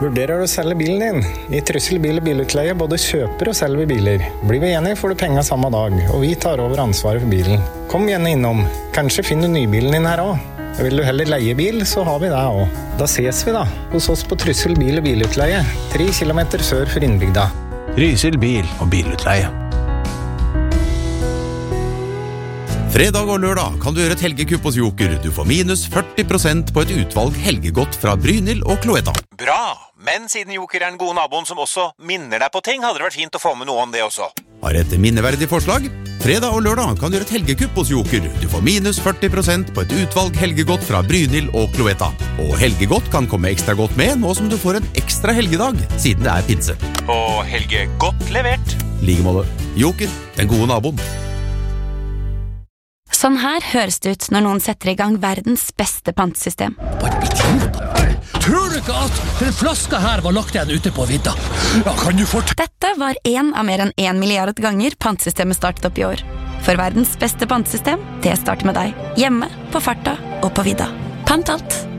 Vurderer du å selge bilen din? I Trysil bil- og bilutleie både kjøper og selger biler. Blir vi enige får du penger samme dag, og vi tar over ansvaret for bilen. Kom gjerne innom. Kanskje finner du nybilen din her også. Vil du heller leie bil, så har vi det også. Da ses vi da, hos oss på Trysil bil- og bilutleie, 3 kilometer sør for innbygda. Trysil bil- og bilutleie. Fredag og lørdag kan du gjøre et helgekupp hos Joker. Du får minus 40% på et utvalg helgegodt fra Brynhild og Cloetta. Bra, men siden Joker den gode naboen som også minner deg på ting, hadde det vært fint å få med noe om det også. Har et minneverdig forslag? Fredag og lørdag kan du gjøre et helgekupp hos Joker. Du får minus 40% på et utvalg helgegodt fra Brynhild og Cloetta. Og helgegodt kan komme ekstra godt med nå som du får en ekstra helgedag, siden det pinse. Og Helge godt levert. Like måte. Joker, den gode naboen. Sånn her høres det ut når noen setter i gang verdens beste pantesystem. Tror du ikke at den flaska her var lagt igjen ute på vidda? Ja, kan du Dette var en av mer enn 1 milliard ganger pantesystemet startet opp i år. For verdens beste pantesystem, det starter med deg. Hjemme, på farta og på vidda. Pant alt.